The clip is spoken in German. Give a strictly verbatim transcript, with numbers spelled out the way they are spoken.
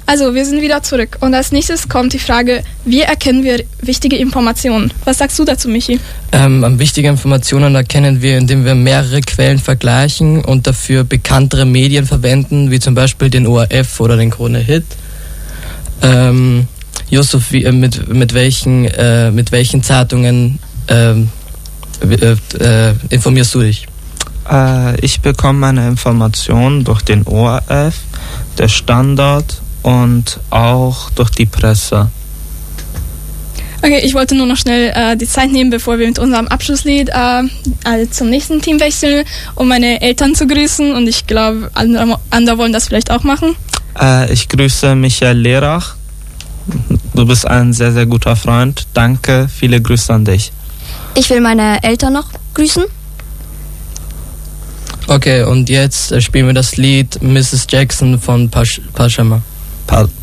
Also, wir sind wieder zurück und als nächstes kommt die Frage, wie erkennen wir wichtige Informationen? Was sagst du dazu, Michi? Ähm, wichtige Informationen erkennen wir, indem wir mehrere Quellen vergleichen und dafür bekanntere Medien verwenden, wie zum Beispiel den O R F oder den Krone Hit. Ähm, Yusuf, wie, äh, mit, mit, welchen, äh, mit welchen Zeitungen ähm, äh, äh, informierst du dich? Äh, ich bekomme meine Informationen durch den O R F, der Standard und auch durch die Presse. Okay, ich wollte nur noch schnell äh, die Zeit nehmen, bevor wir mit unserem Abschlusslied äh, also zum nächsten Team wechseln, um meine Eltern zu grüßen. Und ich glaube, andere, andere wollen das vielleicht auch machen. Äh, ich grüße Michael Lerach. Du bist ein sehr, sehr guter Freund. Danke, viele Grüße an dich. Ich will meine Eltern noch grüßen. Okay, und jetzt spielen wir das Lied Missus Jackson von Pasch- Pajama. Pa-